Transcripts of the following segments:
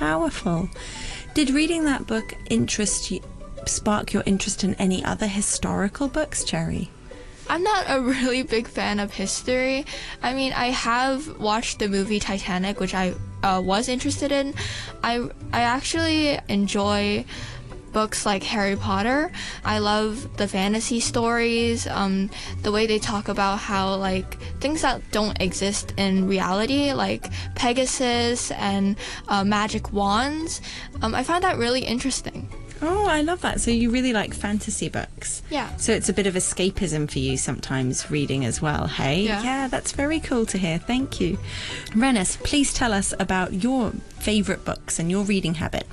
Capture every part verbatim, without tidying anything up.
powerful. Did reading that book interest you, spark your interest in any other historical books, Cherry? I'm not a really big fan of history. I mean, I have watched the movie Titanic, which I uh, was interested in. I I actually enjoy books like Harry Potter. I love the fantasy stories, um, the way they talk about how like things that don't exist in reality, like Pegasus and uh, magic wands. Um, I find that really interesting. Oh, I love that. So you really like fantasy books. Yeah. So it's a bit of escapism for you sometimes, reading as well, hey? Yeah. Yeah, that's very cool to hear. Thank you. Rennis, please tell us about your favourite books and your reading habit.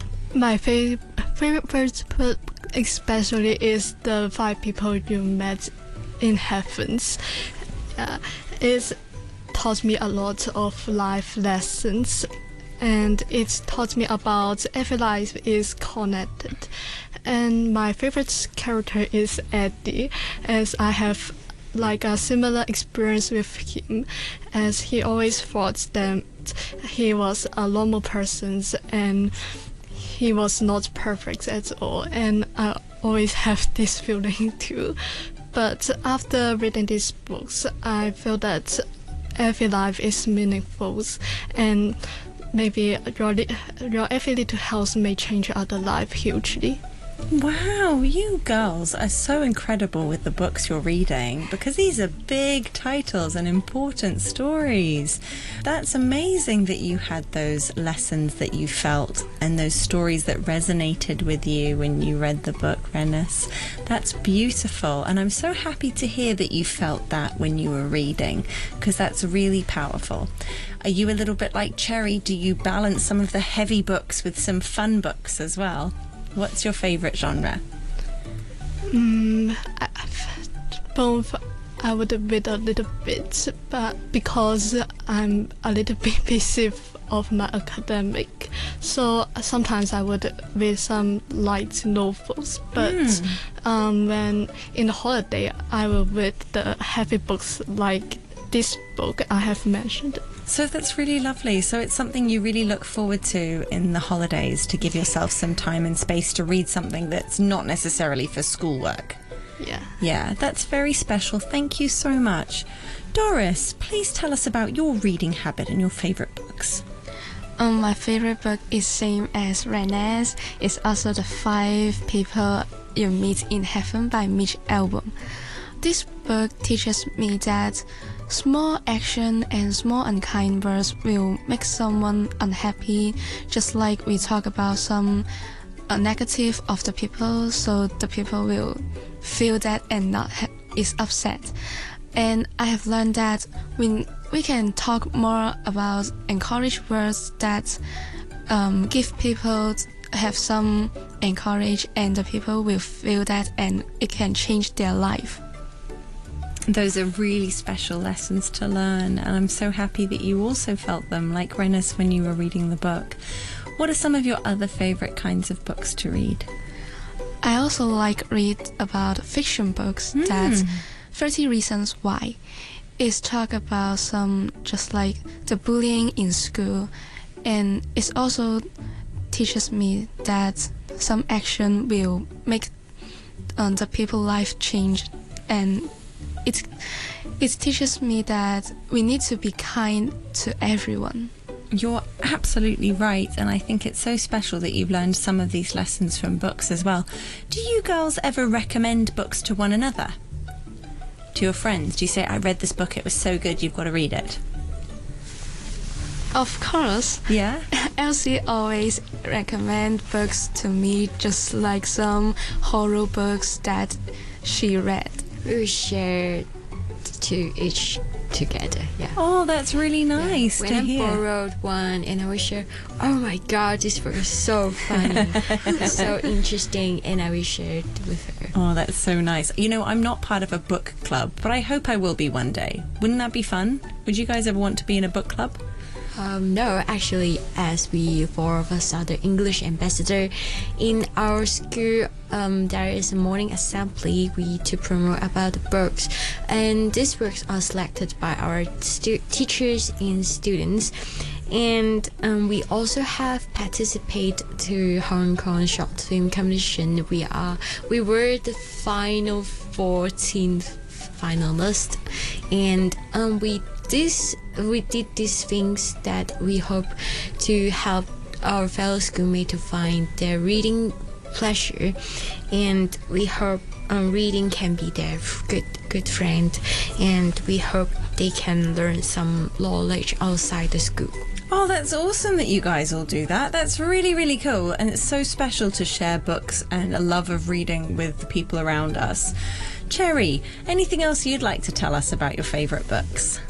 My fav- favorite first book especially is The Five People You Met in Heavens. Uh, it taught me a lot of life lessons, and it taught me about every life is connected. And my favorite character is Eddie, as I have like a similar experience with him, as he always thought that he was a normal person and he was not perfect at all, and I always have this feeling too. But after reading these books, I feel that every life is meaningful, and maybe your, li- your every little house may change other life hugely. Wow, you girls are so incredible with the books you're reading, because these are big titles and important stories. That's amazing that you had those lessons that you felt and those stories that resonated with you when you read the book, Rennis. That's beautiful, and I'm so happy to hear that you felt that when you were reading, because that's really powerful. Are you a little bit like Cherry? Do you balance some of the heavy books with some fun books as well? What's your favourite genre? Mm, I, both. I would read a little bit, but because I'm a little bit busy of my academic, so sometimes I would read some light novels. But mm. um, when in the holiday, I will read the heavy books like this book I have mentioned. So that's really lovely. So it's something you really look forward to in the holidays, to give yourself some time and space to read something that's not necessarily for schoolwork. Yeah. Yeah, that's very special. Thank you so much. Doris, please tell us about your reading habit and your favourite books. Um, my favorite book is same as Rennes. It's also The Five People You Meet in Heaven by Mitch Albom. This book teaches me that small action and small unkind words will make someone unhappy, just like we talk about some uh, negative of the people, so the people will feel that and not ha- is upset. And I have learned that when we can talk more about encourage words that um, give people have some encourage, and the people will feel that and it can change their life. Those are really special lessons to learn, and I'm so happy that you also felt them, like Rennis when you were reading the book. What are some of your other favourite kinds of books to read? I also like read about fiction books. Mm. That thirty Reasons Why. It's talk about some just like the bullying in school, and it also teaches me that some action will make um, the people's life change, and It, it teaches me that we need to be kind to everyone. You're absolutely right, and I think it's so special that you've learned some of these lessons from books as well. Do you girls ever recommend books to one another? To your friends? Do you say, I read this book, it was so good, you've got to read it? Of course. Yeah? Elsie always recommend books to me, just like some horror books that she read. We share to each together, yeah. Oh, that's really nice yeah. to when hear. I borrowed one and I will share, oh my god, this book is so funny, so interesting, and I will share it with her. Oh, that's so nice. You know, I'm not part of a book club, but I hope I will be one day. Wouldn't that be fun? Would you guys ever want to be in a book club? Um, no, actually, as we four of us are the English ambassador in our school, um, there is a morning assembly we to promote about the books, and these books are selected by our stu- teachers and students, And um, we also have participated to Hong Kong short film competition. We are we were the final fourteenth finalist, and um, we this we did these things that we hope to help our fellow schoolmates to find their reading pleasure, and we hope um, reading can be their good good friend, and we hope they can learn some knowledge outside the school. Oh, that's awesome that you guys all do that. That's really, really cool. And it's so special to share books and a love of reading with the people around us. Cherry, anything else you'd like to tell us about your favourite books?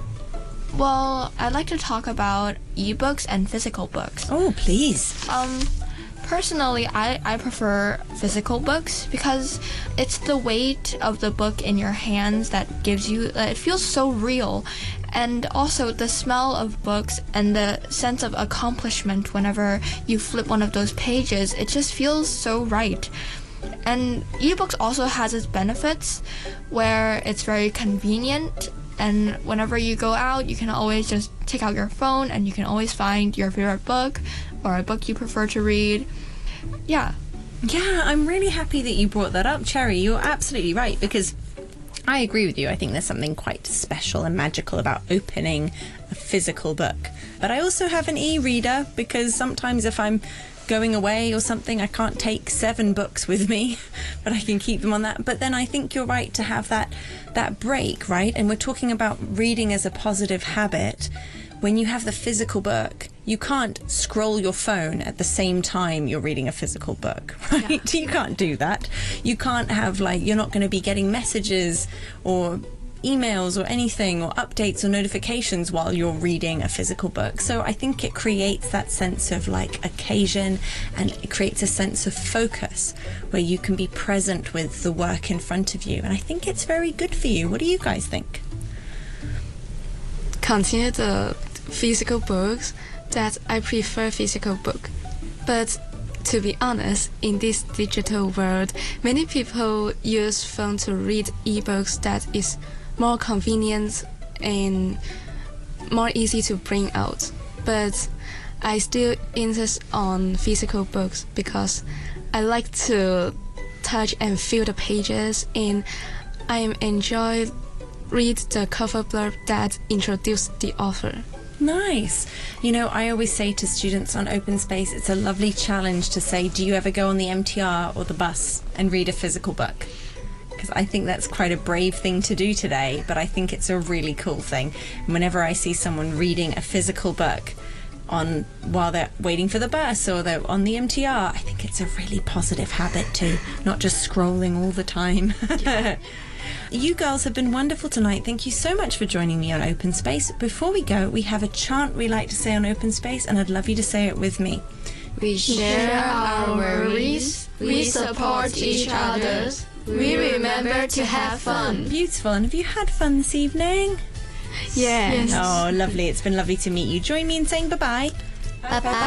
Well, I'd like to talk about ebooks and physical books. Oh, please. Um, personally, I, I prefer physical books because it's the weight of the book in your hands that gives you, uh, it feels so real. And also the smell of books and the sense of accomplishment whenever you flip one of those pages, it just feels so right. And ebooks also has its benefits where it's very convenient, and whenever you go out, you can always just take out your phone and you can always find your favorite book or a book you prefer to read. Yeah. Yeah, I'm really happy that you brought that up, Cherry. You're absolutely right, because I agree with you. I think there's something quite special and magical about opening a physical book. But I also have an e-reader because sometimes if I'm going away or something, I can't take seven books with me, but I can keep them on that. But then I think you're right to have that that break, right? And we're talking about reading as a positive habit. When you have the physical book, you can't scroll your phone at the same time you're reading a physical book, right? Yeah. You can't do that. You can't have, like, you're not going to be getting messages or emails or anything or updates or notifications while you're reading a physical book. So I think it creates that sense of like occasion, and it creates a sense of focus where you can be present with the work in front of you. And I think it's very good for you. What do you guys think? Continue the physical books, that I prefer physical book. But to be honest, in this digital world, many people use phone to read ebooks that is more convenient and more easy to bring out. But I still insist on physical books because I like to touch and feel the pages, and I enjoy read the cover blurb that introduce the author. Nice. You know, I always say to students on Open Space, it's a lovely challenge to say, do you ever go on the M T R or the bus and read a physical book? Because I think that's quite a brave thing to do today, but I think it's a really cool thing. And whenever I see someone reading a physical book on while they're waiting for the bus or they're on the M T R, I think it's a really positive habit too, not just scrolling all the time. Yeah. You girls have been wonderful tonight. Thank you so much for joining me on Open Space. Before we go, we have a chant we like to say on Open Space, and I'd love you to say it with me. We share our worries, we support each other, we remember to have fun. Beautiful. And have you had fun this evening? Yes. Oh, lovely. It's been lovely to meet you. Join me in saying bye-bye. Bye-bye.